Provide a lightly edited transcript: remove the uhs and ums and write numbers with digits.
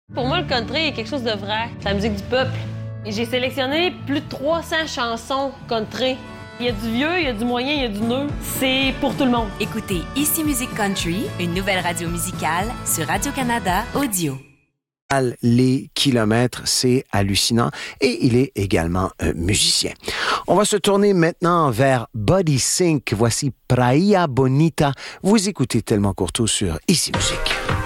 Pour moi, le country est quelque chose de vrai. C'est la musique du peuple. Et j'ai sélectionné plus de 300 chansons country. Il y a du vieux, il y a du moyen, il y a du neuf. C'est pour tout le monde. Écoutez Ici Musique Country, une nouvelle radio musicale sur Radio-Canada Audio. Les kilomètres, c'est hallucinant. Et il est également un musicien. On va se tourner maintenant vers Body Sync. Voici Praia Bonita. Vous écoutez Tellement Courteau sur Ici Musique.